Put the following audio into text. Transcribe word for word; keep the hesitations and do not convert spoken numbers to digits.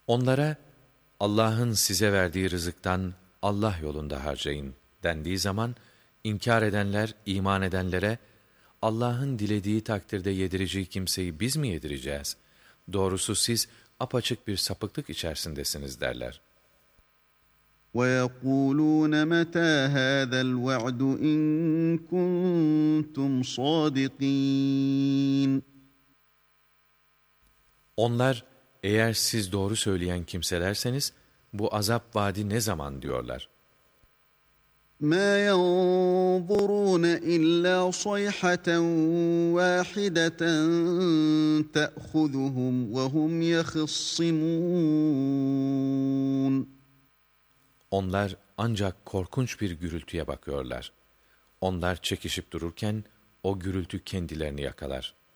Onlara Allah'ın size verdiği rızıktan Allah yolunda harcayın dendiği zaman inkar edenler iman edenlere Allah'ın dilediği takdirde yedireceği kimseyi biz mi yedireceğiz? Doğrusu siz apaçık bir sapıklık içerisindesiniz derler. وَيَقُولُونَ مَتَى هَذَا الْوَعْدُ إِن كُنتُمْ صَادِقِينَ Onlar eğer siz doğru söyleyen kimselerseniz bu azap vaadi ne zaman diyorlar. مَا يَنظُرُونَ إِلَّا صَيْحَةً وَاحِدَةً تَأْخُذُهُمْ وَهُمْ يَخِصِّمُونَ Onlar ancak korkunç bir gürültüye bakıyorlar. Onlar çekişip dururken o gürültü kendilerini yakalar.